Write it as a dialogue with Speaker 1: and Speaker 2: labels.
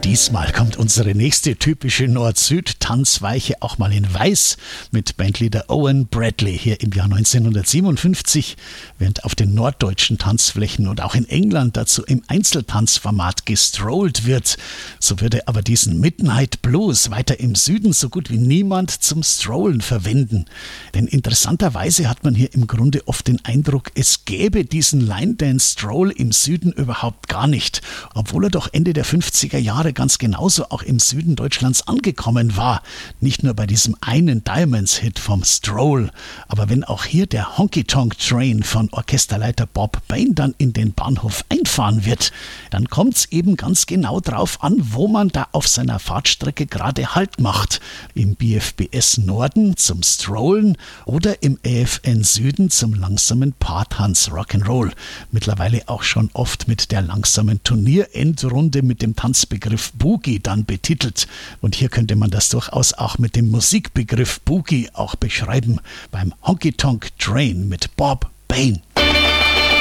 Speaker 1: Diesmal kommt unsere nächste typische Nord-Süd-Tanzweiche auch mal in Weiß mit Bandleader Owen Bradley hier im Jahr 1957, während auf den norddeutschen Tanzflächen und auch in England dazu im Einzeltanzformat gestrollt wird. So würde aber diesen Midnight Blues weiter im Süden so gut wie niemand zum Strollen verwenden. Denn interessanterweise hat man hier im Grunde oft den Eindruck, es gäbe diesen Line-Dance-Stroll im Süden überhaupt gar nicht, obwohl er doch Ende der 50er Jahre ganz genauso auch im Süden Deutschlands angekommen war. Nicht nur bei diesem einen Diamonds-Hit vom Stroll, aber wenn auch hier der Honky-Tonk-Train von Orchesterleiter Bob Bain dann in den Bahnhof einfahren wird, dann kommt es eben ganz genau drauf an, wo man da auf seiner Fahrtstrecke gerade Halt macht. Im BFBS Norden zum Strollen oder im AFN Süden zum langsamen Paartanz Rock'n'Roll. Mittlerweile auch schon oft mit der langsamen Turnierendrunde mit dem Tanzbegriff Boogie dann betitelt. Und hier könnte man das durchaus auch mit dem Musikbegriff Boogie auch beschreiben, beim Honky Tonk Train mit Bob Bain.